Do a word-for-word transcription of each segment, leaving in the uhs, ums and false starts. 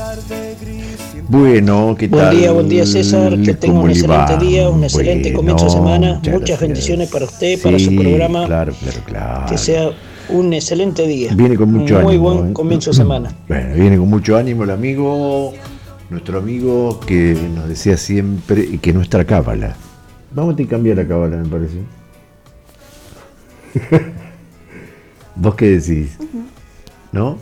Bueno, ¿qué tal? Buen día, buen día César, que tenga un excelente día, un excelente bueno, comienzo de semana, muchas gracias. bendiciones para usted, Sí, para su programa, claro, claro, claro. que sea un excelente día, Viene con mucho muy ánimo, buen ¿eh? comienzo de semana. Bueno, viene con mucho ánimo el amigo, nuestro amigo que nos decía siempre que nuestra cábala. Vamos a tener que cambiar la cábala, me parece. ¿Vos qué decís? Uh-huh. ¿No?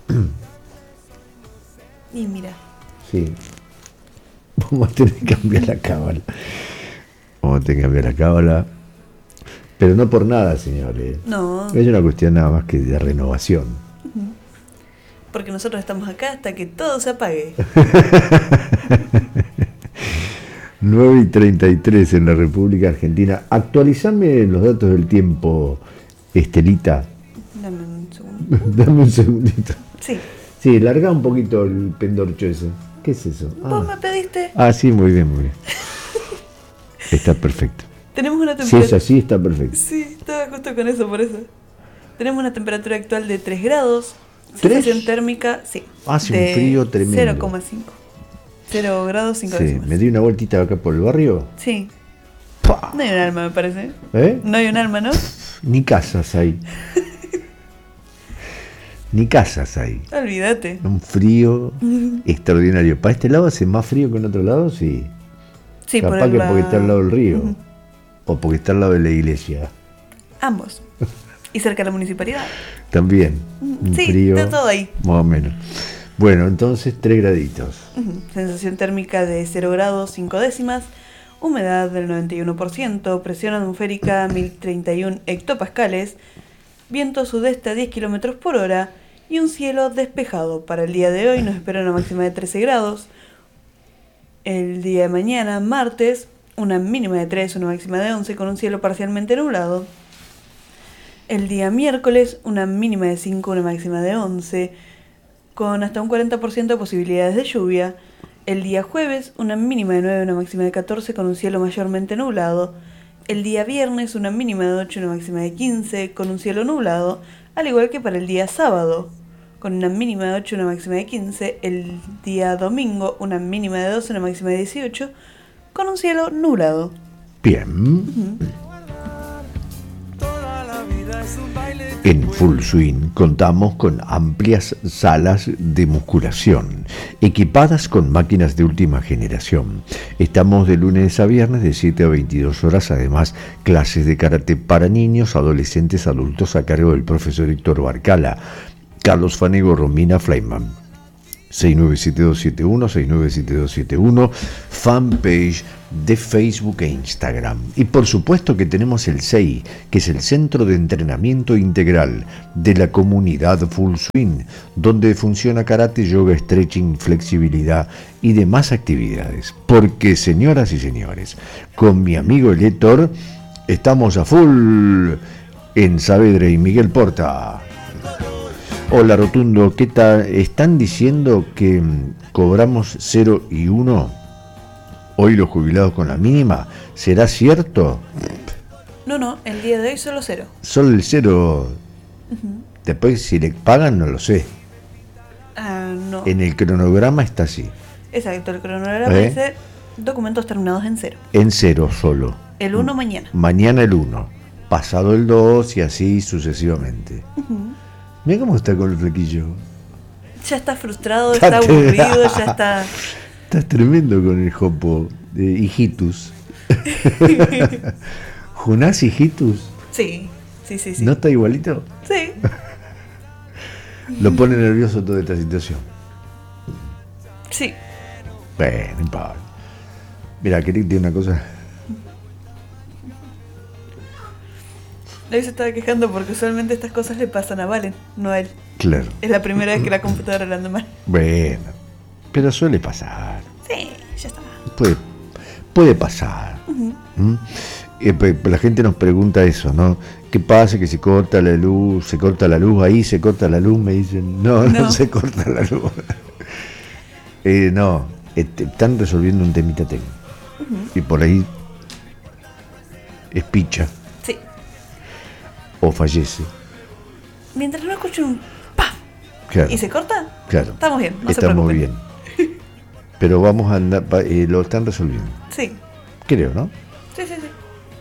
Y mira. Sí. Vamos a tener que cambiar la cábala. Vamos a tener que cambiar la cábala. Pero no por nada, señores. No. Es una cuestión nada más que de renovación. Uh-huh. Porque nosotros estamos acá hasta que todo se apague. nueve y treinta y tres en la República Argentina. Actualizame los datos del tiempo, Estelita. Dame un segundo. Dame un segundito. Sí. Sí, larga un poquito el pendorcho ese. ¿Qué es eso? ¿Vos ah. me pediste? Ah, sí, muy bien, muy bien. Está perfecto. Tenemos una Si temperatura... es así, está perfecto. Sí, estaba justo con eso, por eso. Tenemos una temperatura actual de tres grados. ¿Tres? Sensación térmica, sí. Hace de un frío tremendo. cero coma cinco. cero grados cinco Sí, décimas. me di una vueltita acá por el barrio. Sí. ¡Pah! No hay un alma, me parece. ¿Eh? No hay un alma, ¿no? Ni casas hay. Ni casas hay. Olvídate. Un frío extraordinario. ¿Para este lado hace más frío que en otro lado? Sí. Sí, Capaz por el que la... porque está al lado del río. Uh-huh. O porque está al lado de la iglesia. Ambos. Y cerca de la municipalidad. También. Un Sí, frío, está todo ahí. más o menos. Bueno, entonces tres graditos. Uh-huh. Sensación térmica de cero grados cinco décimas. Humedad del noventa y uno por ciento. Presión atmosférica mil treinta y uno hectopascales. Viento sudeste a diez kilómetros por hora y un cielo despejado. Para el día de hoy nos espera una máxima de trece grados. El día de mañana, martes, una mínima de tres, una máxima de once con un cielo parcialmente nublado. El día miércoles, una mínima de cinco, una máxima de once con hasta un cuarenta por ciento de posibilidades de lluvia. El día jueves, una mínima de nueve, una máxima de catorce con un cielo mayormente nublado. El día viernes, una mínima de ocho, una máxima de quince, con un cielo nublado, al igual que para el día sábado, con una mínima de ocho, una máxima de quince. El día domingo, una mínima de doce, una máxima de dieciocho, con un cielo nublado. Bien. Uh-huh. En Full Swing contamos con amplias salas de musculación, equipadas con máquinas de última generación. Estamos de lunes a viernes de siete a veintidós horas, además clases de karate para niños, adolescentes, adultos a cargo del profesor Héctor Barcala, Carlos Fanego, Romina Fleiman. seis nueve siete dos siete uno, seis nueve siete dos siete uno, fanpage de Facebook e Instagram. Y por supuesto que tenemos el C E I, que es el Centro de Entrenamiento Integral de la Comunidad Full Swing, donde funciona karate, yoga, stretching, flexibilidad y demás actividades. Porque, señoras y señores, con mi amigo el Héctor, estamos a full en Saavedra y Miguel Porta. Hola Rotundo, ¿qué tal? ¿Están diciendo que cobramos cero y uno? Hoy los jubilados con la mínima. ¿Será cierto? No, no, el día de hoy solo cero. Solo el cero. Uh-huh. Después si le pagan no lo sé. Ah, no. En el cronograma está así. Exacto, el cronograma ¿Eh? dice documentos terminados en cero. En cero solo. El uno mañana. Mañana el uno. Pasado el dos y así sucesivamente. Uh-huh. Mira cómo está con el flequillo. Ya está frustrado, está aburrido, ya está... Estás tremendo con el jopo de hijitus. ¿Junás hijitus? Sí, sí, sí, sí. ¿No está igualito? Sí. Lo pone nervioso toda esta situación. Sí. Bueno, no importa. Mira, quería decir una cosa. Ahí se estaba quejando porque usualmente estas cosas le pasan a Valen, no a él. Claro. Es la primera vez que la computadora le anda mal. Bueno, pero suele pasar. Sí, ya está. Puede, puede pasar. Uh-huh. ¿Mm? Eh, pe- la gente nos pregunta eso, ¿no? ¿Qué pasa? Que se corta la luz, se corta la luz, ahí se corta la luz, me dicen. No, no, no se corta la luz. eh, no, et- están resolviendo un temita técnico. Uh-huh. Y por ahí es picha. Sí. O fallece. Mientras no escuche un ¡paf! Claro. ¿Y se corta? Claro. Estamos bien, no se Estamos preocupen. bien. pero vamos a andar, eh, lo están resolviendo. Sí. Creo, ¿no? Sí, sí, sí.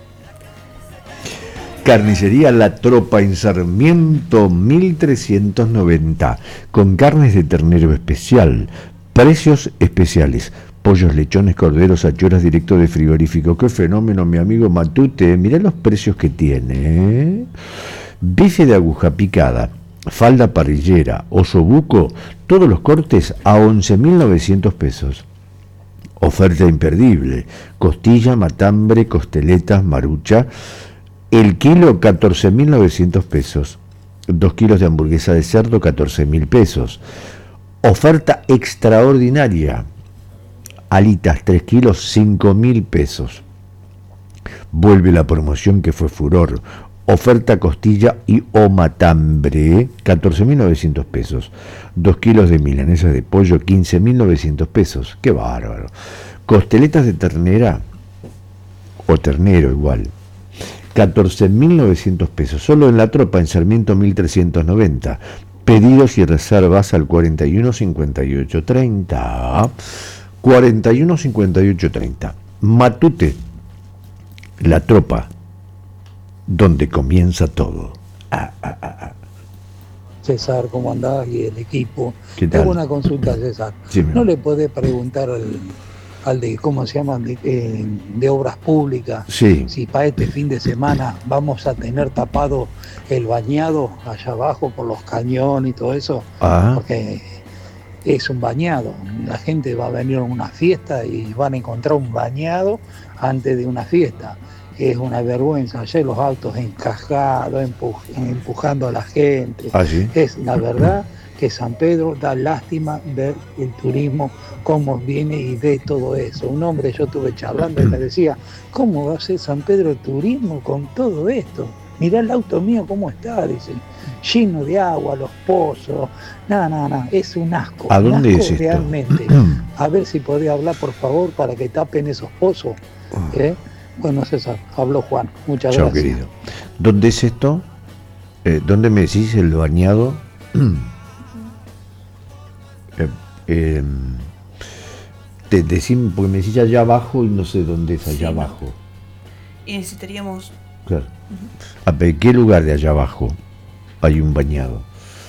Carnicería La Tropa en Sarmiento mil trescientos noventa, con carnes de ternero especial, precios especiales, pollos, lechones, corderos, achuras directo de frigorífico. ¡Qué fenómeno, mi amigo Matute! Mirá los precios que tiene, ¿eh? Bife de aguja picada, falda parrillera, osobuco, todos los cortes a once mil novecientos pesos. Oferta imperdible, costilla, matambre, costeletas, marucha, el kilo catorce mil novecientos pesos, dos kilos de hamburguesa de cerdo catorce mil pesos. Oferta extraordinaria, alitas tres kilos cinco mil pesos. Vuelve la promoción que fue furor. Oferta costilla y o matambre, catorce mil novecientos pesos. dos kilos de milanesas de pollo, quince mil novecientos pesos. ¡Qué bárbaro! Costeletas de ternera, o ternero igual, catorce mil novecientos pesos. Solo en La Tropa, en Sarmiento mil trescientos noventa. Pedidos y reservas al cuarenta y uno cincuenta y ocho treinta. cuarenta y uno cincuenta y ocho treinta. Matute, La Tropa, donde comienza todo. Ah, ah, ah, ah. César, ¿cómo andás? Y el equipo. ¿Qué tal? Tengo una consulta, César. Sí, ¿No le podés preguntar al, al de, ¿cómo se llama? De, eh, de Obras Públicas. Sí. Si para este fin de semana vamos a tener tapado el bañado allá abajo por los cañones y todo eso. Ah. Porque es un bañado. La gente va a venir a una fiesta y van a encontrar un bañado antes de una fiesta. Es una vergüenza, ayer los autos encajados, empuj empujando a la gente. ¿Ah, sí? Es la verdad que San Pedro da lástima ver el turismo, cómo viene y ve todo eso. Un hombre, yo estuve charlando y me decía, ¿cómo va a ser San Pedro el turismo con todo esto? Mirá el auto mío cómo está, dice, lleno de agua, los pozos, nada, nada, nada, es un asco. ¿A dónde un asco es esto? Realmente. A ver si podría hablar, por favor, para que tapen esos pozos. ¿eh? Bueno, César, habló Juan. Muchas Chao, gracias. querido. ¿Dónde es esto? Eh, ¿Dónde me decís el bañado? eh, eh, te decime, porque me decís allá abajo y no sé dónde es allá Sí, no. abajo. Y necesitaríamos... Claro. ¿A qué lugar de allá abajo hay un bañado?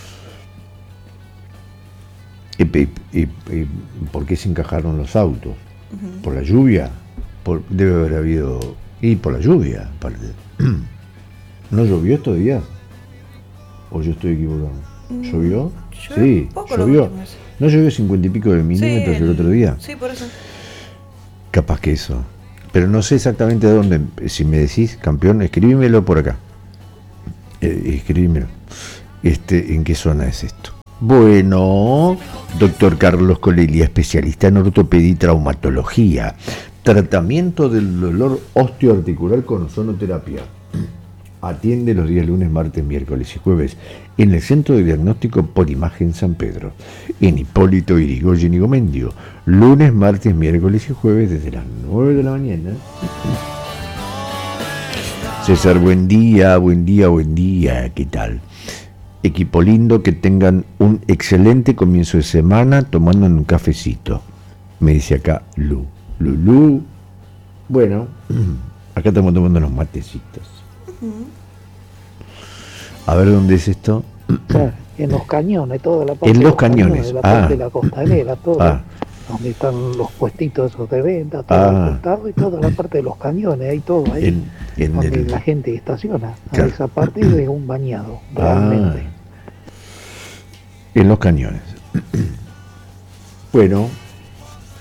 ¿Y, y, y, y por qué se encajaron los autos? Uh-huh. ¿Por la lluvia? Por, debe haber habido... Y por la lluvia, aparte. ¿No llovió estos días? ¿O yo estoy equivocado? ¿Llovió? Sí, llovió. ¿No llovió cincuenta y pico de milímetros sí, el, el otro día? Sí, por eso. Capaz que eso. Pero no sé exactamente de dónde. Si me decís, campeón, escribímelo por acá. Eh, escribímelo. Este, ¿en qué zona es esto? Bueno, doctor Carlos Colelia, especialista en ortopedia y traumatología. Tratamiento del dolor osteoarticular con ozonoterapia. Atiende los días lunes, martes, miércoles y jueves en el Centro de Diagnóstico por Imagen San Pedro, en Hipólito Yrigoyen y Gomendio, lunes, martes, miércoles y jueves desde las nueve de la mañana. César, buen día, buen día, buen día, ¿qué tal? Equipo lindo, que tengan un excelente comienzo de semana tomando un cafecito. Me dice acá Lu. Lulú. Bueno, acá estamos tomando unos matecitos. Uh-huh. A ver dónde es esto. Claro, en los cañones, toda la parte en de los, los cañones, cañones la ah. parte de la costanera, todo, ah. donde están los puestitos esos de venta, todo ah. el costado y toda la parte de los cañones, ahí todo ahí, en, en donde el... la gente estaciona. Claro. A esa parte es un bañado, realmente. Ah. En los cañones. Bueno.